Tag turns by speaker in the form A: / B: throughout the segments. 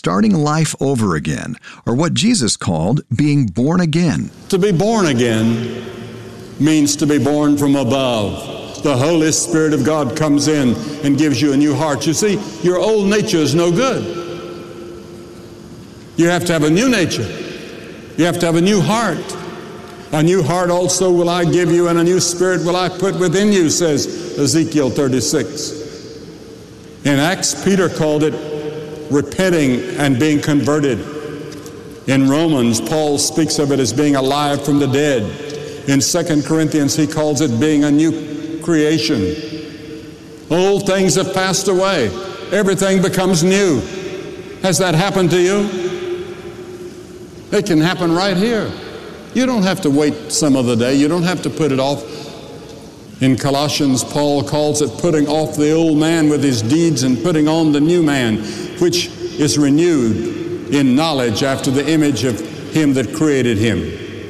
A: starting life over again, or what Jesus called being born again.
B: To be born again means to be born from above. The Holy Spirit of God comes in and gives you a new heart. You see, your old nature is no good. You have to have a new nature. You have to have a new heart. A new heart also will I give you, and a new spirit will I put within you, says Ezekiel 36. In Acts, Peter called it repenting and being converted. In Romans, Paul speaks of it as being alive from the dead. In 2 Corinthians, he calls it being a new creation. Old things have passed away. Everything becomes new. Has that happened to you? It can happen right here. You don't have to wait some other day. You don't have to put it off. In Colossians, Paul calls it putting off the old man with his deeds and putting on the new man, which is renewed in knowledge after the image of him that created him.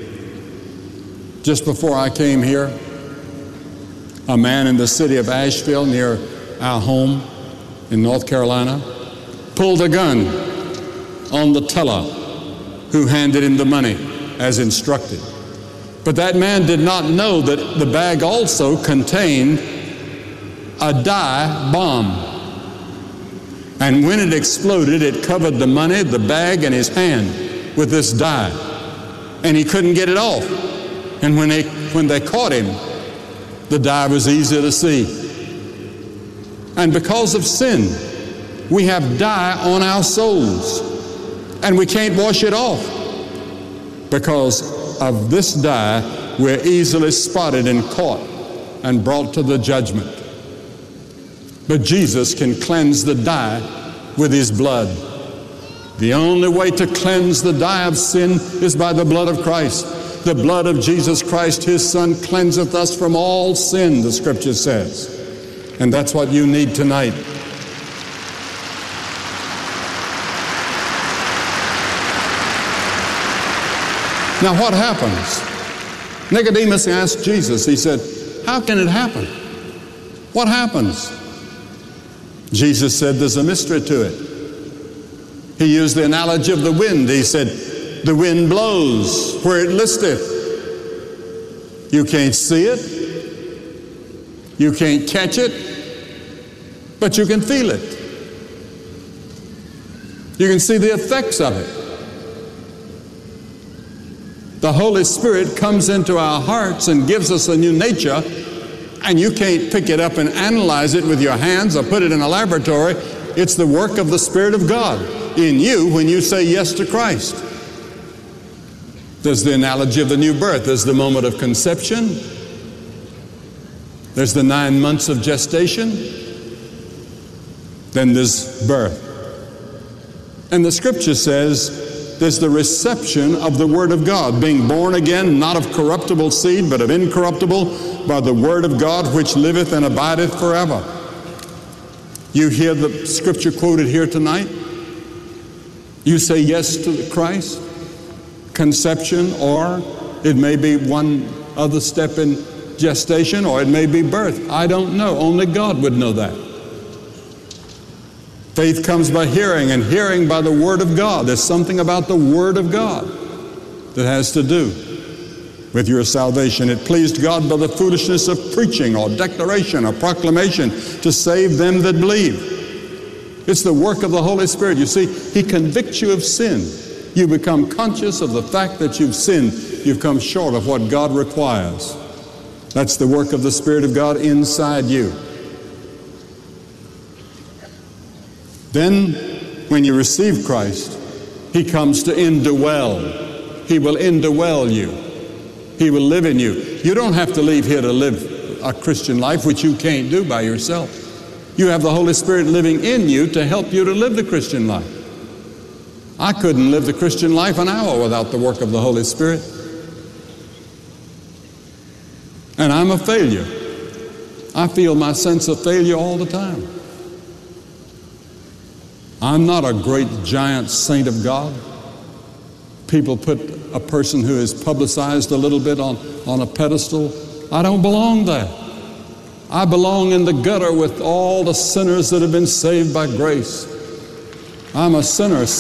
B: Just before I came here, a man in the city of Asheville near our home in North Carolina pulled a gun on the teller who handed him the money as instructed. But that man did not know that the bag also contained a dye bomb. And when it exploded, it covered the money, the bag, and his hand with this dye. And he couldn't get it off. And when they caught him, the dye was easy to see. And because of sin, we have dye on our souls, and we can't wash it off. Because of this dye, we're easily spotted and caught and brought to the judgment. But Jesus can cleanse the dye with his blood. The only way to cleanse the dye of sin is by the blood of Christ. The blood of Jesus Christ, his Son, cleanseth us from all sin, the Scripture says. And that's what you need tonight. Now what happens? Nicodemus asked Jesus, he said, how can it happen? What happens? Jesus said, there's a mystery to it. He used the analogy of the wind. He said, the wind blows where it listeth. You can't see it. You can't catch it, but you can feel it. You can see the effects of it. The Holy Spirit comes into our hearts and gives us a new nature, and you can't pick it up and analyze it with your hands or put it in a laboratory. It's the work of the Spirit of God in you when you say yes to Christ. There's the analogy of the new birth. There's the moment of conception. There's the 9 months of gestation. Then there's birth. And the Scripture says, there's the reception of the Word of God, being born again, not of corruptible seed, but of incorruptible, by the Word of God, which liveth and abideth forever. You hear the Scripture quoted here tonight? You say yes to Christ, conception, or it may be one other step in gestation, or it may be birth. I don't know. Only God would know that. Faith comes by hearing, and hearing by the Word of God. There's something about the Word of God that has to do with your salvation. It pleased God by the foolishness of preaching or declaration or proclamation to save them that believe. It's the work of the Holy Spirit. You see, He convicts you of sin. You become conscious of the fact that you've sinned. You've come short of what God requires. That's the work of the Spirit of God inside you. Then, when you receive Christ, He comes to indwell. He will indwell you. He will live in you. You don't have to leave here to live a Christian life, which you can't do by yourself. You have the Holy Spirit living in you to help you to live the Christian life. I couldn't live the Christian life an hour without the work of the Holy Spirit. And I'm a failure. I feel my sense of failure all the time. I'm not a great giant saint of God. People put a person who is publicized a little bit on a pedestal. I don't belong there. I belong in the gutter with all the sinners that have been saved by grace. I'm a sinner